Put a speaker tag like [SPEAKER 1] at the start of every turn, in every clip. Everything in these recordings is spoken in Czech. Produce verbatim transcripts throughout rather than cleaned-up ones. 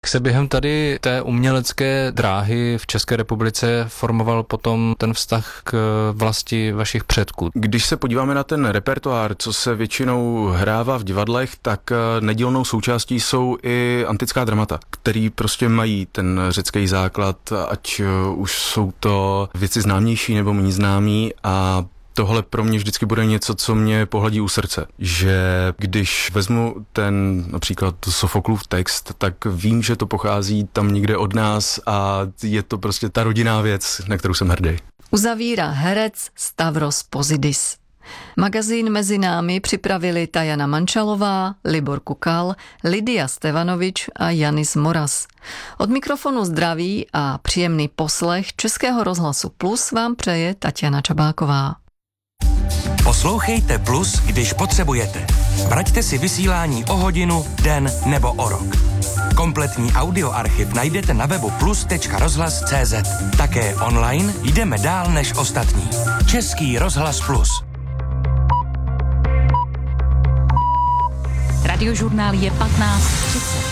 [SPEAKER 1] se během tady té umělecké dráhy v České republice formoval potom ten vztah k vlasti vašich předků?
[SPEAKER 2] Když se podíváme na ten repertoár, co se většinou hrává v divadlech, tak nedílnou součástí jsou i antická dramata, který prostě mají ten řecký základ, ať už jsou to věci známější nebo méně známý, a tohle pro mě vždycky bude něco, co mě pohladí u srdce. Že když vezmu ten například Sofoklův text, tak vím, že to pochází tam někde od nás a je to prostě ta rodinná věc, na kterou jsem hrdý.
[SPEAKER 3] Uzavírá herec Stavros Pozidis. Magazín Mezi námi připravili Tajana Mančalová, Libor Kukal, Lidia Stevanovič a Janis Moras. Od mikrofonu zdraví a příjemný poslech Českého rozhlasu Plus vám přeje Tatiana Čabáková.
[SPEAKER 4] Poslouchejte Plus, když potřebujete. Vraťte si vysílání o hodinu, den nebo o rok. Kompletní audioarchiv najdete na webu plus tečka rozhlas tečka cé zet. Také online jdeme dál než ostatní. Český rozhlas Plus.
[SPEAKER 5] Radiožurnál je patnáct třicet.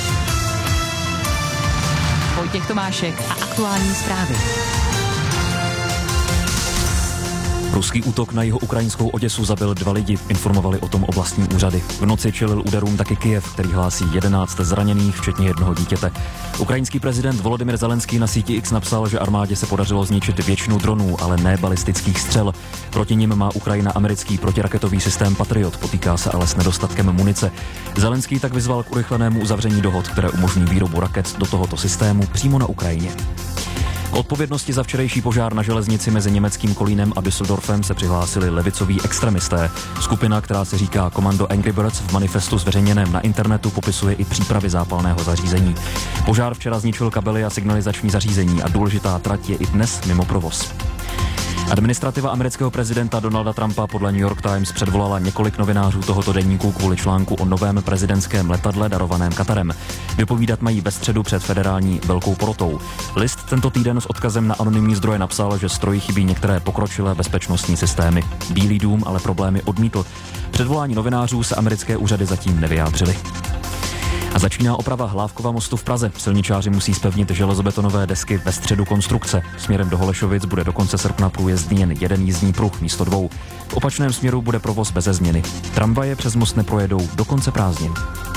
[SPEAKER 5] Vojtěch Tomášek a aktuální zprávy.
[SPEAKER 6] Ruský útok na jeho ukrajinskou Oděsu zabil dva lidi, informovali o tom oblastní úřady. V noci čelil úderům taky Kyjev, který hlásí jedenáct zraněných, včetně jednoho dítěte. Ukrajinský prezident Volodymyr Zelenský na síti X napsal, že armádě se podařilo zničit většinu dronů, ale ne balistických střel. Proti nim má Ukrajina americký protiraketový systém Patriot, potýká se ale s nedostatkem munice. Zelenský tak vyzval k urychlenému uzavření dohod, které umožní výrobu raket do tohoto systému přímo na Ukrajině. K odpovědnosti za včerejší požár na železnici mezi německým Kolínem a Düsseldorfem se přihlásili levicoví extremisté. Skupina, která se říká Komando Angry Birds, v manifestu zveřejněném na internetu popisuje i přípravy zápalného zařízení. Požár včera zničil kabely a signalizační zařízení a důležitá trať je i dnes mimo provoz. Administrativa amerického prezidenta Donalda Trumpa podle New York Times předvolala několik novinářů tohoto deníku kvůli článku o novém prezidentském letadle darovaném Katarem. Vypovídat mají ve středu před federální velkou porotou. List tento týden s odkazem na anonymní zdroje napsal, že stroji chybí některé pokročilé bezpečnostní systémy. Bílý dům ale problémy odmítl. Předvolání novinářů se americké úřady zatím nevyjádřily. A začíná oprava Hlávkova mostu v Praze. Silničáři musí zpevnit železobetonové desky ve středu konstrukce. Směrem do Holešovic bude do konce srpna průjezdný jen jeden jízdní pruh místo dvou. V opačném směru bude provoz beze změny. Tramvaje přes most neprojedou do konce prázdnin.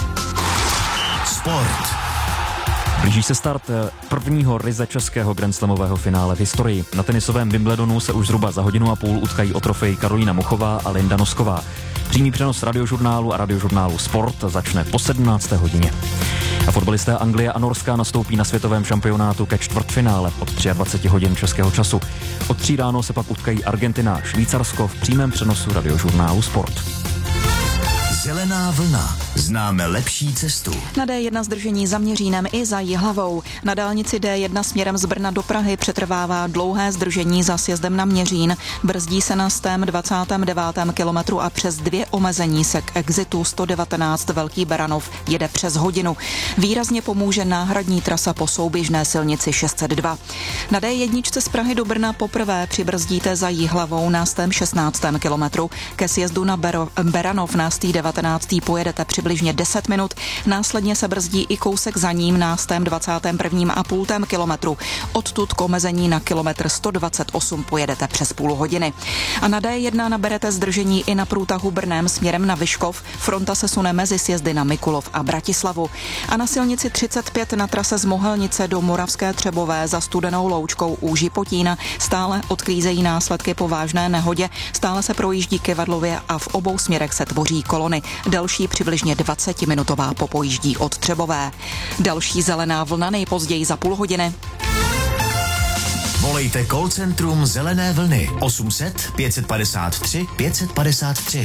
[SPEAKER 7] Sport.
[SPEAKER 6] Blíží se start prvního ryze českého grandslamového finále v historii. Na tenisovém Wimbledonu se už zhruba za hodinu a půl utkají o trofej Karolína Muchová a Linda Nosková. Přímý přenos radiožurnálu a radiožurnálu Sport začne po sedmnácté hodině. A fotbalisté Anglie a Norska nastoupí na světovém šampionátu ke čtvrtfinále od dvacet tři hodin českého času. Od tří ráno se pak utkají Argentina a Švýcarsko v přímém přenosu radiožurnálu Sport.
[SPEAKER 7] Zelená vlna. Známe lepší cestu.
[SPEAKER 8] Na D jedna zdržení za Měřínem i za Jihlavou. Na dálnici D jedna směrem z Brna do Prahy přetrvává dlouhé zdržení za sjezdem na Měřín. Brzdí se na stém dvacátém devátém kilometru a přes dvě omezení se k exitu sto devatenáct Velký Beranov jede přes hodinu. Výrazně pomůže náhradní trasa po souběžné silnici šest set dva. Na D jedna z Prahy do Brna poprvé přibrzdíte za Jihlavou na stém šestnáctém kilometru. Ke sjezdu na Bero, Beranov na stý devatenáctý pojedete přibližně deset minut, následně se brzdí i kousek za ním na stém dvacátém prvním a půltém kilometru. Odtud k omezení na kilometr sto dvacet osm pojedete přes půl hodiny. A na D jedna naberete zdržení i na průtahu Brnem směrem na Vyškov. Fronta se sune mezi sjezdy na Mikulov a Bratislavu. A na silnici třicet pět na trase z Mohelnice do Moravské Třebové za Studenou Loučkou u Žipotína stále odklízejí následky po vážné nehodě. Stále se projíždí Kivadlově a v obou směrech se tvoří kolony. Další přibližně dvacetiminutová popojíždí od Třebové. Další zelená vlna nejpozději za půl hodiny.
[SPEAKER 7] Volejte call centrum Zelené vlny osm set pět padesát tři pět padesát tři.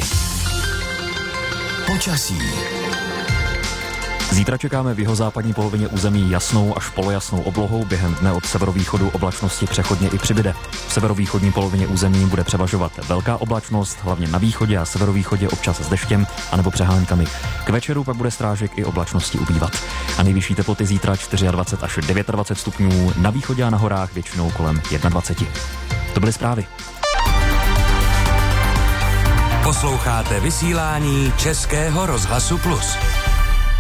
[SPEAKER 7] Počasí.
[SPEAKER 6] Zítra čekáme v jihozápadní polovině území jasnou až polojasnou oblohou, během dne od severovýchodu oblačnosti přechodně i přibyde. V severovýchodní polovině území bude převažovat velká oblačnost, hlavně na východě a severovýchodě občas s deštěm anebo přehánkami. K večeru pak bude strážek i oblačnosti ubývat. A nejvyšší teploty zítra dvacet čtyři až dvacet devět stupňů, na východě a na horách většinou kolem dvacet jedna. To byly zprávy.
[SPEAKER 4] Posloucháte vysílání Českého rozhlasu Plus.